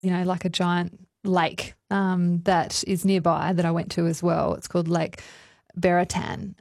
like a giant lake that is nearby that I went to as well. It's called Lake Beratan,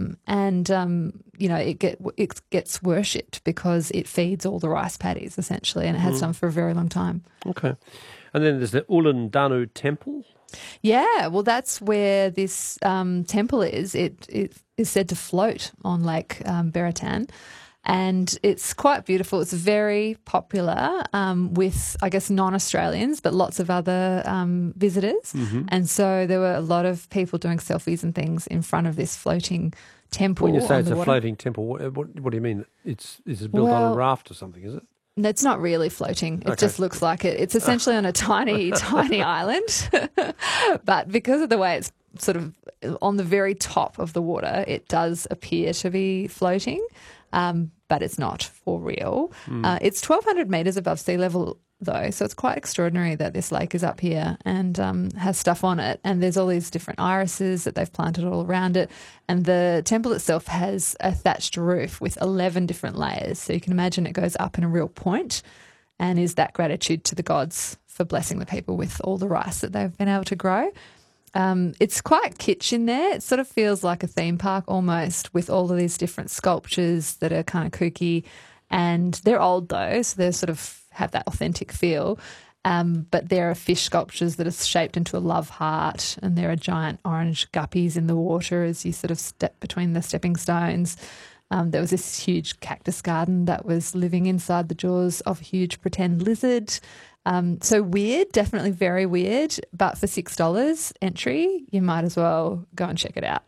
it gets worshipped because it feeds all the rice paddies essentially, and it has done for a very long time. Okay. And then there's the Ulundanu Temple. Yeah, well, that's where this temple is. It is said to float on Lake Beratan, and it's quite beautiful. It's very popular with, I guess, non-Australians, but lots of other visitors. Mm-hmm. And so there were a lot of people doing selfies and things in front of this floating temple. When you say it's a floating temple, what do you mean? Is it built on a raft or something, is it? It's not really floating. It just looks like it. It's essentially on a tiny, tiny island. But because of the way it's sort of on the very top of the water, it does appear to be floating, but it's not for real. It's 1,200 metres above sea level, though, so it's quite extraordinary that this lake is up here and has stuff on it. And there's all these different irises that they've planted all around it. And the temple itself has a thatched roof with 11 different layers. So you can imagine it goes up in a real point and is that gratitude to the gods for blessing the people with all the rice that they've been able to grow. It's quite kitsch in there. It sort of feels like a theme park almost, with all of these different sculptures that are kind of kooky. And they're old though, so they sort of have that authentic feel. But there are fish sculptures that are shaped into a love heart, and there are giant orange guppies in the water as you sort of step between the stepping stones. There was this huge cactus garden that was living inside the jaws of a huge pretend lizard. So weird, definitely very weird. But for $6 entry, you might as well go and check it out.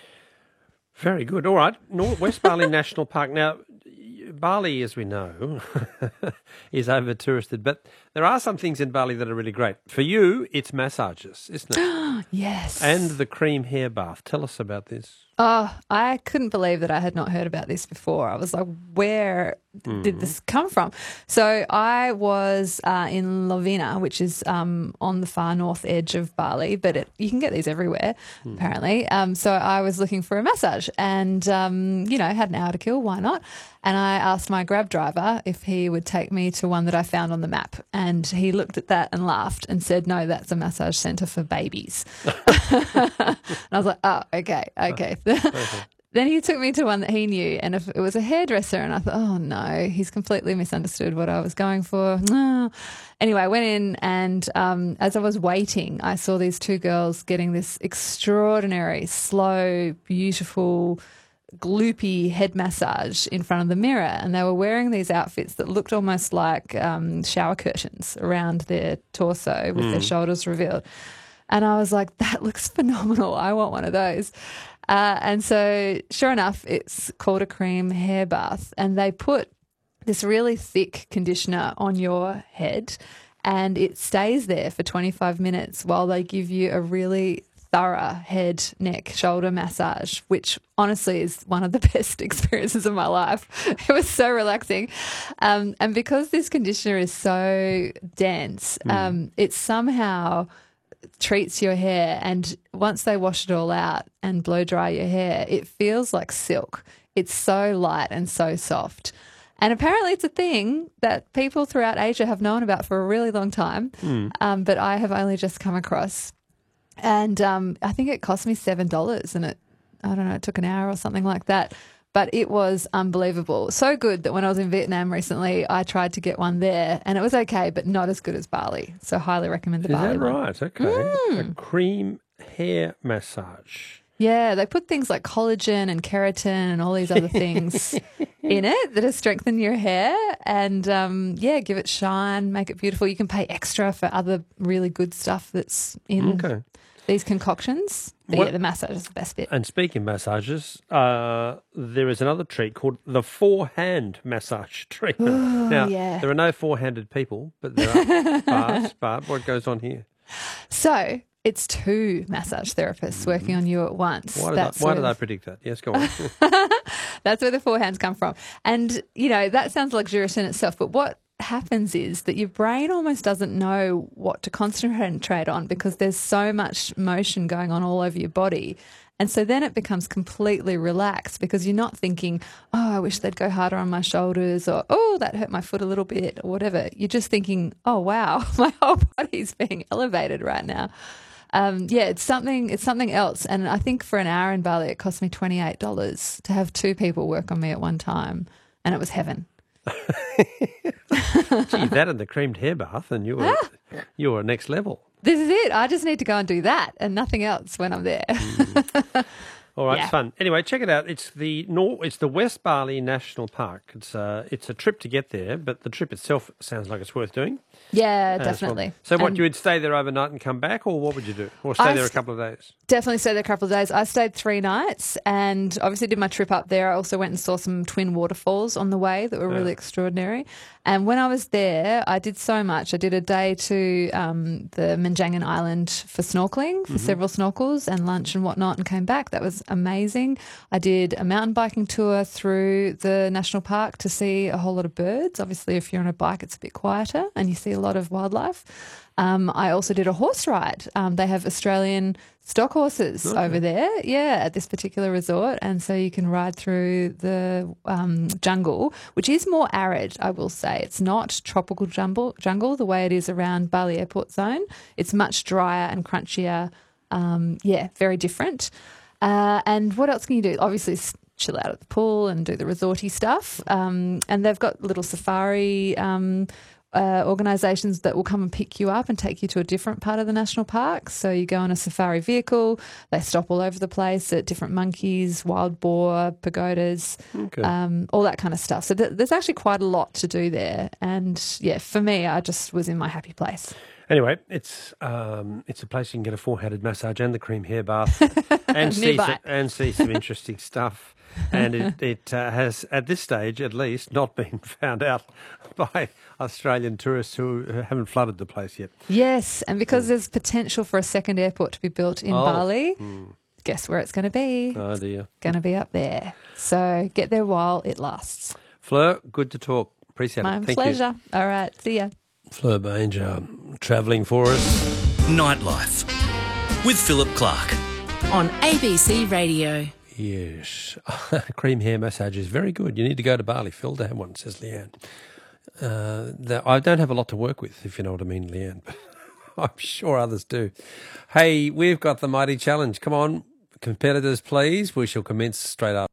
Very good. All right. West Bali National Park. Now, Bali, as we know, is over-touristed, but there are some things in Bali that are really great. For you, it's massages, isn't it? Yes. And the cream hair bath. Tell us about this. Oh, I couldn't believe that I had not heard about this before. I was like, where did this come from? So I was in Lovina, which is on the far north edge of Bali, but you can get these everywhere, apparently. So I was looking for a massage and, had an hour to kill. Why not? And I asked my Grab driver if he would take me to one that I found on the map. And he looked at that and laughed and said, no, that's a massage centre for babies. And I was like, oh, okay. Then he took me to one that he knew, and if it was a hairdresser, and I thought, oh no, he's completely misunderstood what I was going for. No. Anyway, I went in, and as I was waiting, I saw these two girls getting this extraordinary, slow, beautiful, gloopy head massage in front of the mirror, and they were wearing these outfits that looked almost like shower curtains around their torso with their shoulders revealed. And I was like, that looks phenomenal. I want one of those. And so sure enough, it's called a cream hair bath, and they put this really thick conditioner on your head and it stays there for 25 minutes while they give you a really thorough head, neck, shoulder massage, which honestly is one of the best experiences of my life. It was so relaxing. And because this conditioner is so dense, it somehow treats your hair, and once they wash it all out and blow dry your hair, it feels like silk. It's so light and so soft. And apparently it's a thing that people throughout Asia have known about for a really long time, but I have only just come across. And I think it cost me $7, and it took an hour or something like that. But it was unbelievable. So good that when I was in Vietnam recently, I tried to get one there, and it was okay, but not as good as Bali. So highly recommend the Bali one. Is that right? Okay. A cream hair massage. Yeah, they put things like collagen and keratin and all these other things in it that strengthen your hair and, give it shine, make it beautiful. You can pay extra for other really good stuff that's in these concoctions. But the massage is the best bit. And speaking of massages, there is another treat called the four-hand massage treatment. Now, there are no four-handed people, but there are. But what goes on here? So it's two massage therapists working on you at once. Why did I predict that? Yes, go on. That's where the four hands come from. And, that sounds luxurious in itself, but what happens is that your brain almost doesn't know what to concentrate on because there's so much motion going on all over your body. And so then it becomes completely relaxed because you're not thinking, oh, I wish they'd go harder on my shoulders, or, oh, that hurt my foot a little bit, or whatever. You're just thinking, oh, wow, my whole body's being elevated right now. It's something else. And I think for an hour in Bali, it cost me $28 to have 2 people work on me at one time. And it was heaven. Gee, that and the creamed hair bath, and you were next level. This is it. I just need to go and do that and nothing else when I'm there. All right, It's fun. Anyway, check it out. It's the West Bali National Park. It's a trip to get there, but the trip itself sounds like it's worth doing. Yeah, definitely. Well. So what, you would stay there overnight and come back, or what would you do? Or stay there a couple of days? Definitely stay there a couple of days. I stayed 3 nights and obviously did my trip up there. I also went and saw some twin waterfalls on the way that were really extraordinary. And when I was there, I did so much. I did a day to the Menjangan Island for snorkeling, for several snorkels and lunch and whatnot, and came back. That was amazing. I did a mountain biking tour through the national park to see a whole lot of birds. Obviously, if you're on a bike, it's a bit quieter and you see a lot of wildlife. I also did a horse ride. They have Australian stock horses over there, at this particular resort. And so you can ride through the jungle, which is more arid, I will say. It's not tropical jungle the way it is around Bali Airport Zone. It's much drier and crunchier. Very different. And what else can you do? Obviously, chill out at the pool and do the resorty stuff. And they've got little safari organisations that will come and pick you up and take you to a different part of the national park. So you go on a safari vehicle. They stop all over the place at different monkeys, wild boar, pagodas, all that kind of stuff. So there's actually quite a lot to do there. And for me, I just was in my happy place. Anyway, it's a place you can get a 4-handed massage and the cream hair bath and see some interesting stuff. And it has, at this stage at least, not been found out by Australian tourists who haven't flooded the place yet. Yes, and because there's potential for a second airport to be built in Bali, guess where it's going to be? Oh, dear. Going to be up there. So get there while it lasts. Fleur, good to talk. Appreciate it. My pleasure. All right, see ya. Fleur Banger, travelling for us. Nightlife with Philip Clark on ABC Radio. Yes, cream hair massage is very good. You need to go to Bali, Phil, to have one, says Leanne. I don't have a lot to work with, if you know what I mean, Leanne, but I'm sure others do. Hey, we've got the Mighty Challenge. Come on, competitors, please. We shall commence straight up.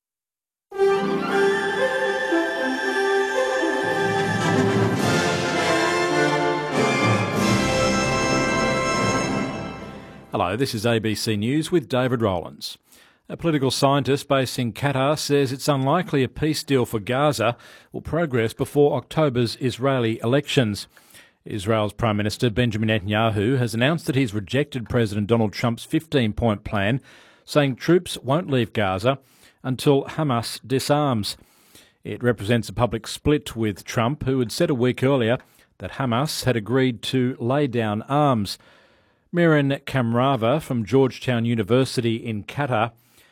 Hello, this is ABC News with David Rowlands. A political scientist based in Qatar says it's unlikely a peace deal for Gaza will progress before October's Israeli elections. Israel's Prime Minister Benjamin Netanyahu has announced that he's rejected President Donald Trump's 15-point plan, saying troops won't leave Gaza until Hamas disarms. It represents a public split with Trump, who had said a week earlier that Hamas had agreed to lay down arms. Miran Kamrava from Georgetown University in Qatar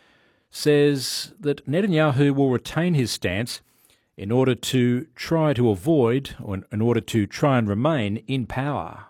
says that Netanyahu will retain his stance in order to try to avoid, or in order to try and remain in power.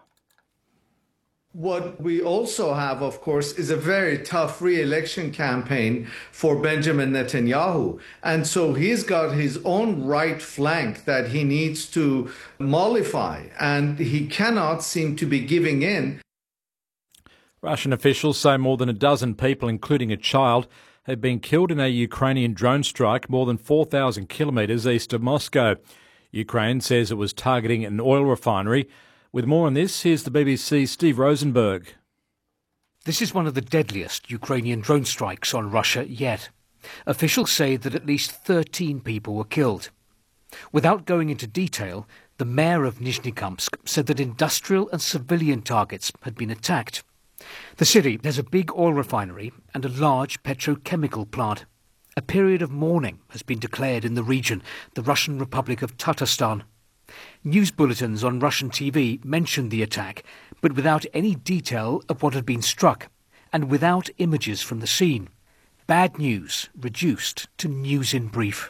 What we also have, of course, is a very tough re-election campaign for Benjamin Netanyahu. And so he's got his own right flank that he needs to mollify, and he cannot seem to be giving in. Russian officials say more than a dozen people, including a child, have been killed in a Ukrainian drone strike more than 4,000 kilometres east of Moscow. Ukraine says it was targeting an oil refinery. With more on this, here's the BBC's Steve Rosenberg. This is one of the deadliest Ukrainian drone strikes on Russia yet. Officials say that at least 13 people were killed. Without going into detail, the mayor of Nizhnekamsk said that industrial and civilian targets had been attacked. The city has a big oil refinery and a large petrochemical plant. A period of mourning has been declared in the region, the Russian Republic of Tatarstan. News bulletins on Russian TV mentioned the attack, but without any detail of what had been struck, and without images from the scene. Bad news reduced to news in brief.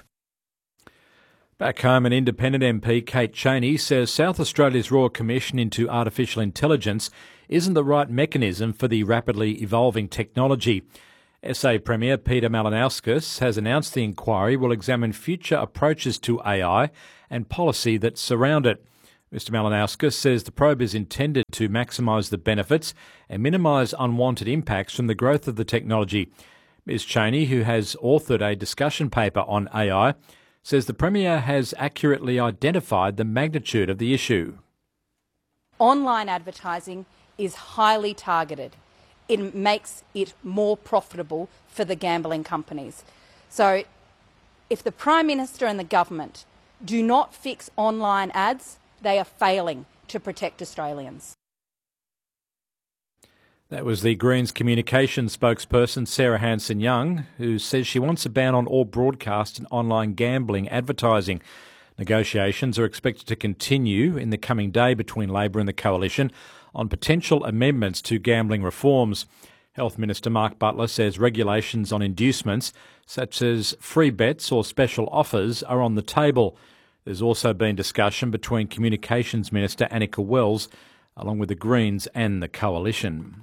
Back home, an independent MP, Kate Chaney, says South Australia's Royal Commission into Artificial Intelligence isn't the right mechanism for the rapidly evolving technology. SA Premier Peter Malinauskas has announced the inquiry will examine future approaches to AI and policy that surround it. Mr Malinauskas says the probe is intended to maximise the benefits and minimise unwanted impacts from the growth of the technology. Ms Cheney, who has authored a discussion paper on AI, says the Premier has accurately identified the magnitude of the issue. Online advertising is highly targeted. It makes it more profitable for the gambling companies. So if the Prime Minister and the government do not fix online ads, they are failing to protect Australians. That was the Greens communications spokesperson Sarah Hanson-Young, who says she wants a ban on all broadcast and online gambling advertising. Negotiations are expected to continue in the coming day between Labor and the Coalition on potential amendments to gambling reforms. Health Minister Mark Butler says regulations on inducements, such as free bets or special offers, are on the table. There's also been discussion between Communications Minister Annika Wells, along with the Greens and the Coalition.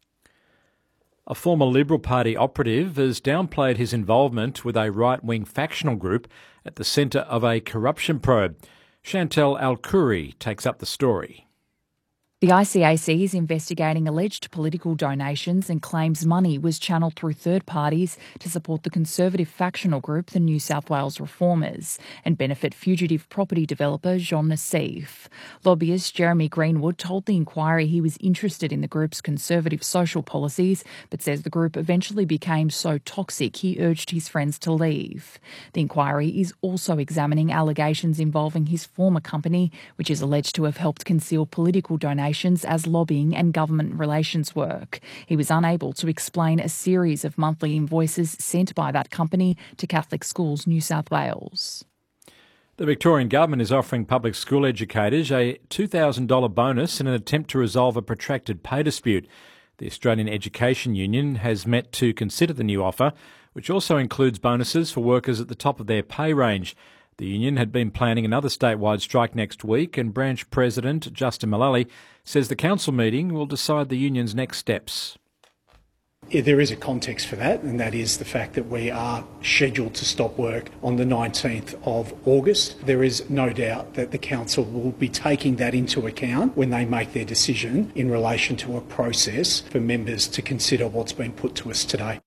A former Liberal Party operative has downplayed his involvement with a right-wing factional group at the centre of a corruption probe. Chantal Al-Khoury takes up the story. The ICAC is investigating alleged political donations and claims money was channelled through third parties to support the Conservative factional group, the New South Wales Reformers, and benefit fugitive property developer Jean Nassif. Lobbyist Jeremy Greenwood told the inquiry he was interested in the group's conservative social policies, but says the group eventually became so toxic he urged his friends to leave. The inquiry is also examining allegations involving his former company, which is alleged to have helped conceal political donations as lobbying and government relations work. He was unable to explain a series of monthly invoices sent by that company to Catholic Schools New South Wales. The Victorian Government is offering public school educators a $2,000 bonus in an attempt to resolve a protracted pay dispute. The Australian Education Union has met to consider the new offer, which also includes bonuses for workers at the top of their pay range. The union had been planning another statewide strike next week, and branch president Justin Mullally says the council meeting will decide the union's next steps. There is a context for that, and that is the fact that we are scheduled to stop work on the 19th of August. There is no doubt that the council will be taking that into account when they make their decision in relation to a process for members to consider what's been put to us today.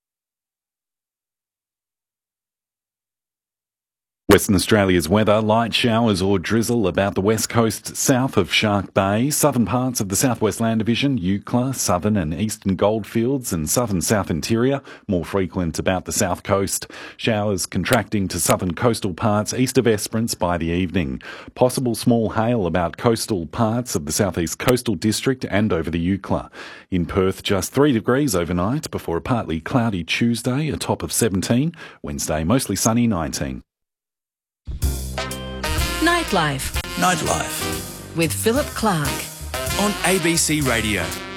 Western Australia's weather, light showers or drizzle about the west coast south of Shark Bay, southern parts of the Southwest Land Division, Eucla, southern and eastern goldfields and southern south interior, more frequent about the south coast. Showers contracting to southern coastal parts east of Esperance by the evening. Possible small hail about coastal parts of the southeast coastal district and over the Eucla. In Perth, just 3 degrees overnight before a partly cloudy Tuesday, a top of 17. Wednesday, mostly sunny, 19. Nightlife Nightlife with Philip Clark on ABC Radio.